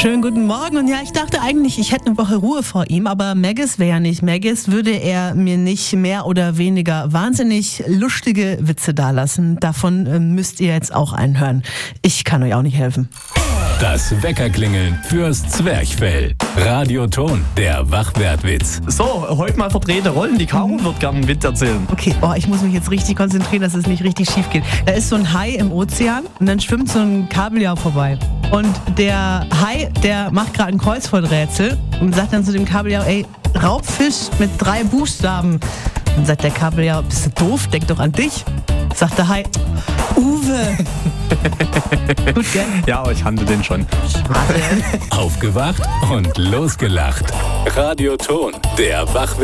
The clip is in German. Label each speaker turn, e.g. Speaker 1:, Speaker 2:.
Speaker 1: Schönen guten Morgen. Und ja, ich dachte eigentlich, ich hätte eine Woche Ruhe vor ihm, aber Maggis wäre ja nicht Maggis, würde er mir nicht mehr oder weniger wahnsinnig lustige Witze dalassen. Davon müsst ihr jetzt auch einen hören. Ich kann euch auch nicht helfen.
Speaker 2: Das Weckerklingeln fürs Zwerchfell. Radioton, der Wachwertwitz.
Speaker 3: So, heute mal verdrehte Rollen. Die Caro wird gerne einen Witz erzählen.
Speaker 1: Okay, ich muss mich jetzt richtig konzentrieren, dass es nicht richtig schief geht. Da ist so ein Hai im Ozean und dann schwimmt so ein Kabeljau vorbei. Und der Hai, der macht gerade ein Kreuzworträtsel und sagt dann zu dem Kabeljau, ey, Raubfisch mit 3 Buchstaben. Und sagt der Kabeljau, bist du doof, denk doch an dich. Sagt der Hai, Uwe. Gut, gell?
Speaker 3: Ja, aber ich kannte den schon.
Speaker 2: Aufgewacht und losgelacht. Radioton, der Wachwertwitz.